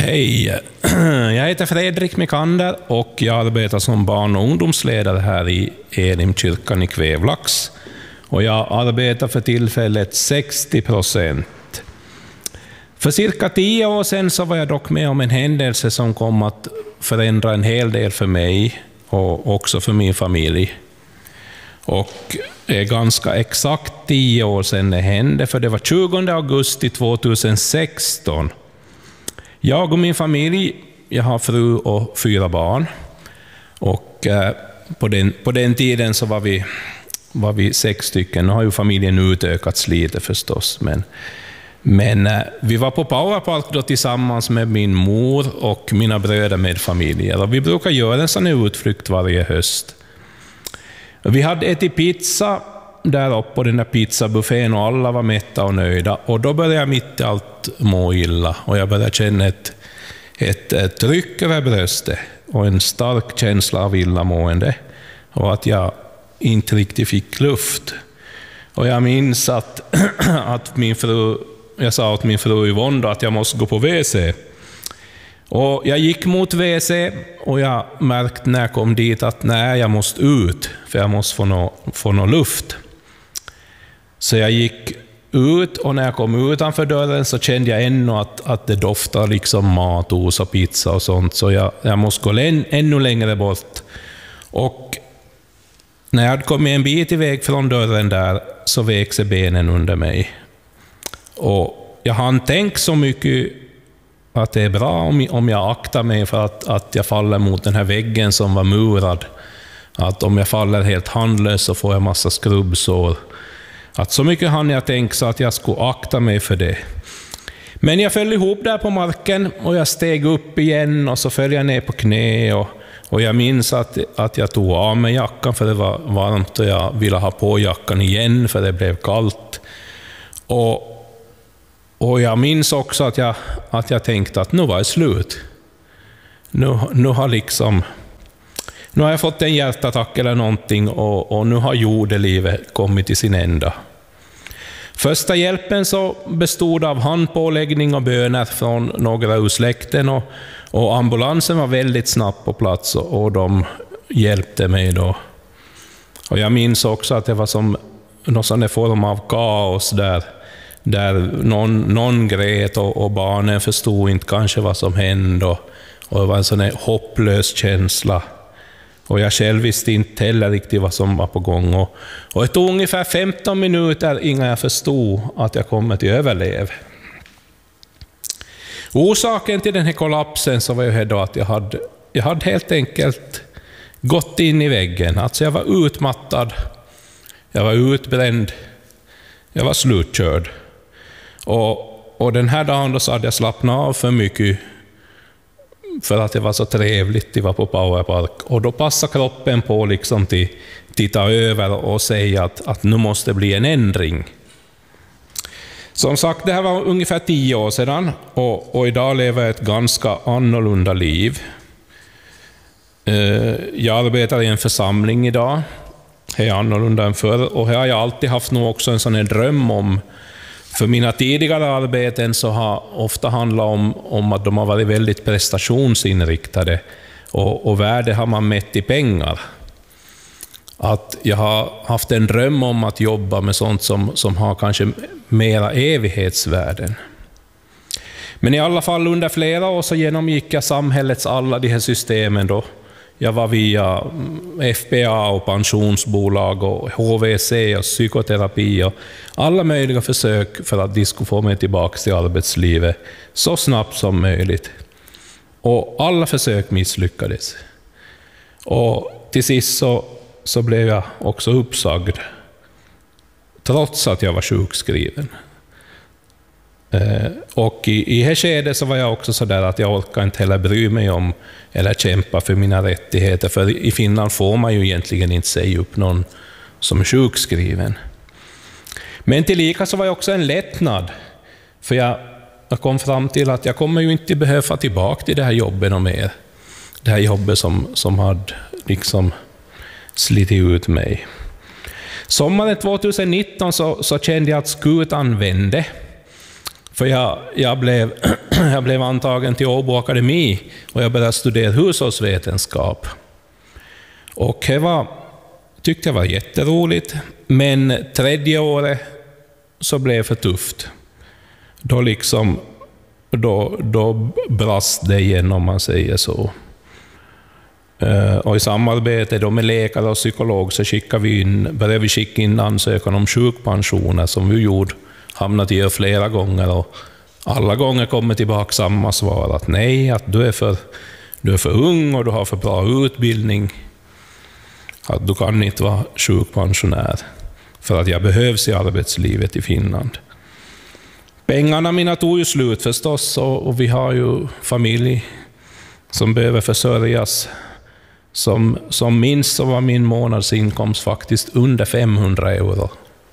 Hej, jag heter Fredrik Mikander och jag arbetar som barn- och ungdomsledare här i Elimkyrkan i Kvävlax. Och jag arbetar för tillfället 60%. För cirka 10 år sedan så var jag dock med om en händelse som kom att förändra en hel del för mig och också för min familj. Och det är ganska exakt 10 år sedan det hände, för det var 20 augusti 2016. Jag och min familj, jag har fru och 4 barn. Och på den tiden så var vi 6 stycken. Nu har ju familjen utökats lite förstås. Men vi var på Powerpark då tillsammans med min mor och mina bröder med familjer. Och vi brukar göra en sån här utflykt varje höst. Vi hade ätit pizza där uppe på den där pizzabuffén och alla var mätta och nöjda. Och då började jag mitt i allt må illa och jag började känna ett tryck över bröstet och en stark känsla av illamående och att jag inte riktigt fick luft. Och jag minns att jag sa åt min fru Yvonne att jag måste gå på WC. Och jag gick mot WC och jag märkte när jag kom dit att nej, jag måste ut för jag måste få någon luft. Så jag gick ut och när jag kom utanför dörren så kände jag ännu att det doftar liksom matos och pizza och sånt. Så jag måste gå ännu längre bort. Och när jag hade kommit en bit iväg från dörren där så vek sig benen under mig. Och jag hann tänkt så mycket att det är bra om jag aktar mig för att jag faller mot den här väggen som var murad. Att om jag faller helt handlös så får jag massa skrubbsår. Att så mycket hann jag tänka så att jag skulle akta mig för det. Men jag föll ihop där på marken och jag steg upp igen och så föll jag ner på knä och jag minns att jag tog av mig jackan för det var varmt och jag ville ha på jackan igen för det blev kallt. Och jag minns också att jag tänkte att nu var det slut. Nu har jag fått en hjärtattack eller någonting och nu har jordelivet kommit till sin ända. Första hjälpen så bestod av handpåläggning och böner från några ur släkten och ambulansen var väldigt snabbt på plats och de hjälpte mig då. Och jag minns också att det var som någon sån form av kaos där någon grät och barnen förstod inte kanske vad som hände och det var en sån här hopplös känsla. Och jag själv visste inte heller riktigt vad som var på gång. Och det tog ungefär 15 minuter innan jag förstod att jag kommer till överlev. Orsaken till den här kollapsen så var ju då att jag hade helt enkelt gått in i väggen. Alltså jag var utmattad, jag var utbränd, jag var slutkörd. Och den här dagen då så hade jag slappnat av för mycket för att det var så trevligt, det var på Powerpark. Och då passar kroppen på liksom till titta över och säga att nu måste det bli en ändring. Som sagt, det här var ungefär 10 år sedan och idag lever jag ett ganska annorlunda liv. Jag arbetar i en församling idag. Det är annorlunda än förr och här har jag alltid haft nog också en sån här dröm om. För mina tidigare arbeten så har ofta handlat om att de har varit väldigt prestationsinriktade och värde har man mätt i pengar. Att jag har haft en dröm om att jobba med sånt som har kanske mera evighetsvärden. Men i alla fall under flera år så genomgick jag samhällets alla de här systemen då. Jag var via FPA och pensionsbolag och HVC och psykoterapi och alla möjliga försök för att de skulle få mig tillbaka till arbetslivet så snabbt som möjligt. Och alla försök misslyckades. Och till sist så blev jag också uppsagd trots att jag var sjukskriven. Och i det skedet så var jag också så där att jag orkar inte heller bry mig om eller kämpa för mina rättigheter. För i Finland får man ju egentligen inte säga upp någon som är sjukskriven. Men tillika så var jag också en lättnad. För jag kom fram till att jag kommer ju inte behöva tillbaka till det här jobbet och mer. Det här jobbet som hade liksom slitit ut mig. Sommaren 2019 så kände jag att skutan vände. För jag blev jag blev antagen till Åbo Akademi och jag började studera hushållsvetenskap. Och det tyckte jag var jätteroligt, men tredje året så blev det för tufft. Då brast det igen, om man säger så. Och i samarbete då med läkare och psykolog så började vi skicka in ansökan om sjukpensioner som vi hamnat i flera gånger, och alla gånger kommer tillbaka samma svar, att nej, att du är för ung och du har för bra utbildning, att du kan inte vara sjukpensionär, för att jag behövs i arbetslivet i Finland. Pengarna mina tog ju slut förstås, och vi har ju familj som behöver försörjas. Som minst så var min månadsinkomst faktiskt under 500 euro.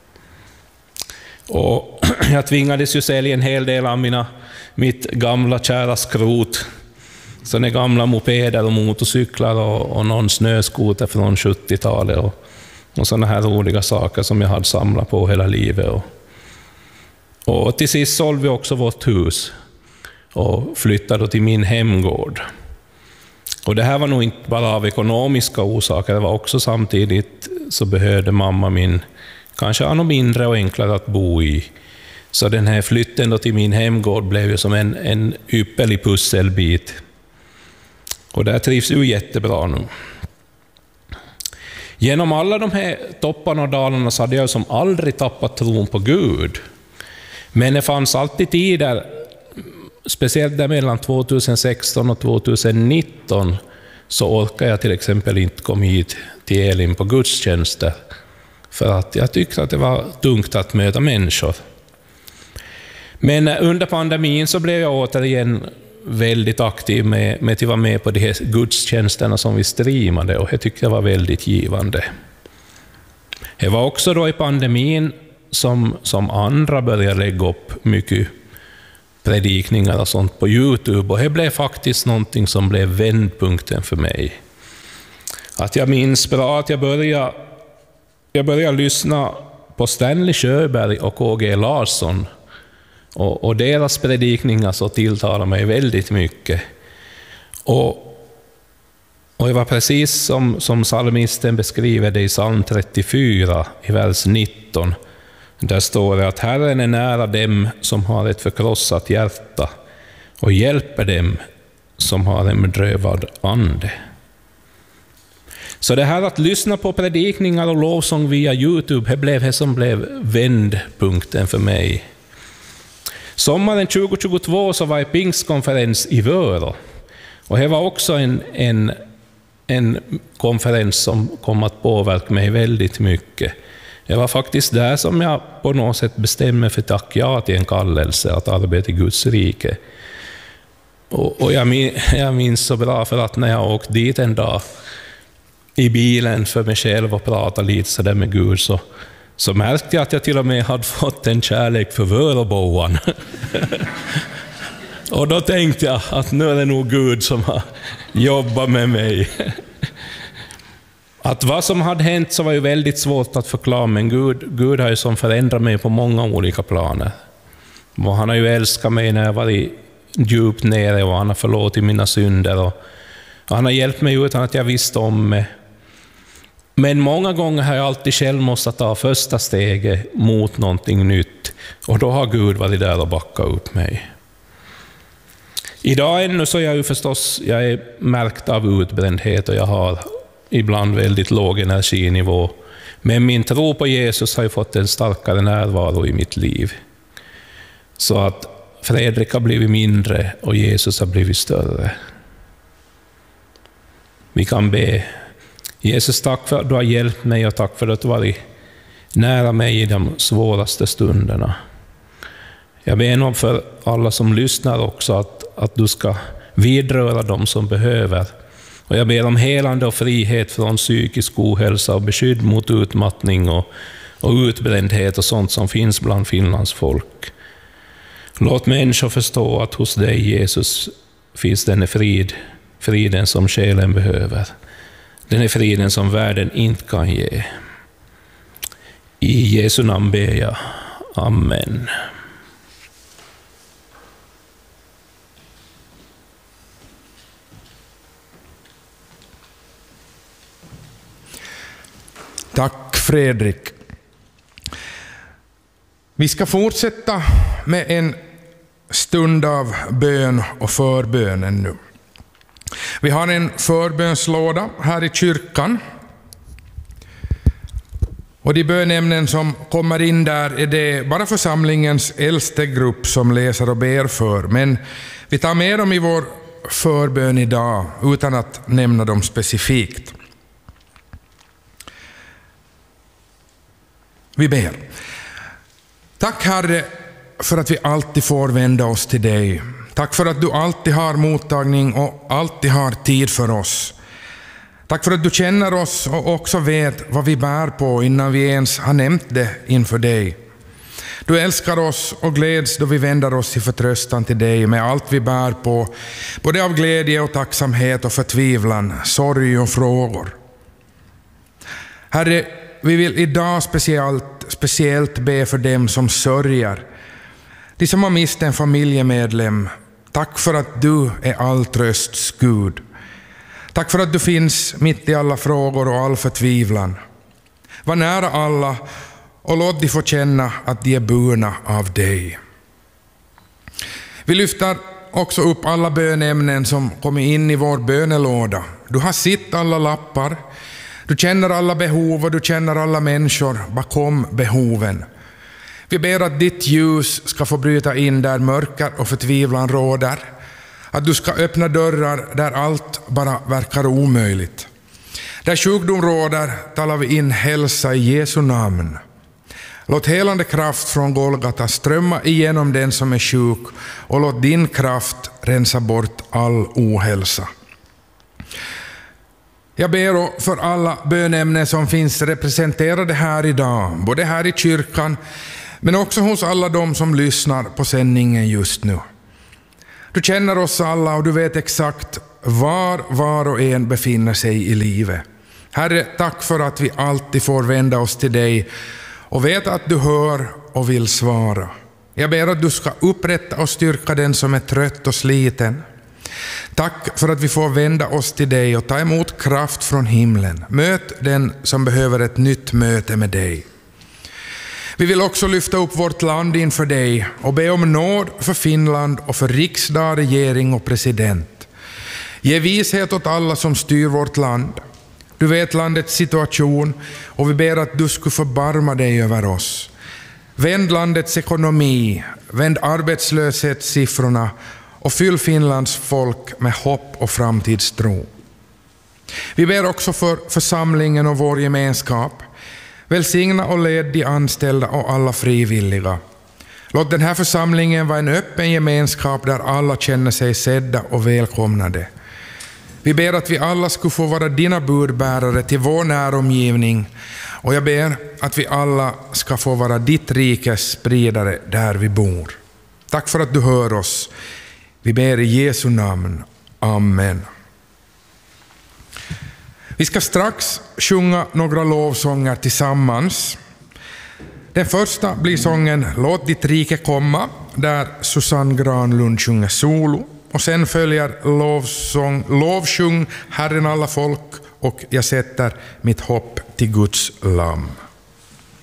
Och jag tvingades ju sälja en hel del av mitt gamla kära skrot. Sådana gamla mopeder och motorcyklar och någon snöskoter från 70-talet och sådana här roliga saker som jag hade samlat på hela livet. Och till sist sålde vi också vårt hus och flyttade till min hemgård. Och det här var nog inte bara av ekonomiska orsaker, det var också samtidigt så behövde mamma min kanske ha något mindre och enklare att bo i. Så den här flytten då till min hemgård blev ju som en ypperlig pusselbit. Och där trivs ju jättebra nu. Genom alla de här topparna och dalarna så hade jag som aldrig tappat tron på Gud. Men det fanns alltid tider, speciellt där mellan 2016 och 2019, så orkar jag till exempel inte komma hit till Elim på gudstjänster, för att jag tyckte att det var tungt att möta människor. Men under pandemin så blev jag återigen väldigt aktiv med att vara med på de här gudstjänsterna som vi streamade, och det tyckte jag var väldigt givande. Det var också då i pandemin som andra började lägga upp mycket predikningar och sånt på YouTube, och det blev faktiskt någonting som blev vändpunkten för mig. Att jag minns bra att jag började lyssna på Stanley Sjöberg och KG Larsson, och deras predikningar så tilltalar mig väldigt mycket. Och det var precis som psalmisten beskriver det i psalm 34 i vers 19. Där står det att Herren är nära dem som har ett förkrossat hjärta och hjälper dem som har en bedrövad ande. Så det här att lyssna på predikningar och lovsång via YouTube, det blev det som blev vändpunkten för mig. Sommaren 2022 så var jag pingstkonferens i Vörå, och det var också en konferens som kom att påverka mig väldigt mycket. Det var faktiskt där som jag på något sätt bestämde för att tacka ja till en kallelse att arbeta i Guds rike. Och jag minns så bra, för att när jag åkte dit en dag i bilen för mig själv och pratade lite så där med Gud, så märkte jag att jag till och med hade fått en kärlek för Vöråboan. Och då tänkte jag att nu är det nog Gud som har jobbat med mig. Att vad som hade hänt så var ju väldigt svårt att förklara, men Gud har ju som förändrat mig på många olika planer. Och han har ju älskat mig när jag var djupt nere, och han har förlåtit mina synder, och han har hjälpt mig utan att jag visste om mig. Men många gånger har jag alltid själv måste ta första steget mot någonting nytt, och då har Gud varit där och backat upp mig. Idag ännu så är jag ju förstås, jag är märkt av utbrändhet och jag har ibland väldigt låg energinivå. Men min tro på Jesus har ju fått en starkare närvaro i mitt liv. Så att Fredrik har blivit mindre och Jesus har blivit större. Vi kan be. Jesus, tack för att du har hjälpt mig, och tack för att du har varit nära mig i de svåraste stunderna. Jag ber nog för alla som lyssnar också att du ska vidröra dem som behöver. Och jag ber om helande och frihet från psykisk ohälsa och beskydd mot utmattning och utbrändhet och sånt som finns bland Finlands folk. Låt människor förstå att hos dig, Jesus, finns den friden som själen behöver. Den är friden som världen inte kan ge. I Jesu namn ber jag. Amen. Fredrik. Vi ska fortsätta med en stund av bön och förbönen nu. Vi har en förbönslåda här i kyrkan. Och de bönämnen som kommer in där är det bara församlingens äldste grupp som läser och ber för. Men vi tar med dem i vår förbön idag utan att nämna dem specifikt. Vi ber. Tack Herre för att vi alltid får vända oss till dig. Tack för att du alltid har mottagning och alltid har tid för oss. Tack för att du känner oss och också vet vad vi bär på innan vi ens har nämnt det inför dig. Du älskar oss och gläds då vi vänder oss i förtröstan till dig med allt vi bär på, både av glädje och tacksamhet och förtvivlan, sorg och frågor. Herre, vi vill idag speciellt be för dem som sörjer, de som har mist en familjemedlem. Tack för att du är all trösts Gud. Tack för att du finns mitt i alla frågor och all förtvivlan. Var nära alla och låt de få känna att de är burna av dig. Vi lyfter också upp alla bönämnen som kommer in i vår bönelåda. Du har sett alla lappar. Du känner alla behov och du känner alla människor bakom behoven. Vi ber att ditt ljus ska få bryta in där mörker och förtvivlan råder. Att du ska öppna dörrar där allt bara verkar omöjligt. Där sjukdom råder talar vi in hälsa i Jesu namn. Låt helande kraft från Golgata strömma igenom den som är sjuk och låt din kraft rensa bort all ohälsa. Jag ber för alla bönämnen som finns representerade här idag, både här i kyrkan men också hos alla de som lyssnar på sändningen just nu. Du känner oss alla och du vet exakt var och en befinner sig i livet. Herre, tack för att vi alltid får vända oss till dig och vet att du hör och vill svara. Jag ber att du ska upprätta och styrka den som är trött och sliten. Tack för att vi får vända oss till dig och ta emot kraft från himlen. Möt den som behöver ett nytt möte med dig. Vi vill också lyfta upp vårt land inför dig och be om nåd för Finland och för riksdag, regering och president. Ge vishet åt alla som styr vårt land. Du vet landets situation och vi ber att du skulle förbarma dig över oss. Vänd landets ekonomi, vänd arbetslöshetssiffrorna och fyll Finlands folk med hopp och framtidstro. Vi ber också för församlingen och vår gemenskap. Välsigna och led de anställda och alla frivilliga. Låt den här församlingen vara en öppen gemenskap där alla känner sig sedda och välkomnade. Vi ber att vi alla skulle få vara dina budbärare till vår näromgivning och jag ber att vi alla ska få vara ditt rikes spridare där vi bor. Tack för att du hör oss. Vi ber i Jesu namn. Amen. Vi ska strax sjunga några lovsånger tillsammans. Den första blir sången Låt ditt rike komma, där Susanne Granlund sjunger solo. Och sen följer lovsjung Herren alla folk och jag sätter mitt hopp till Guds lamm.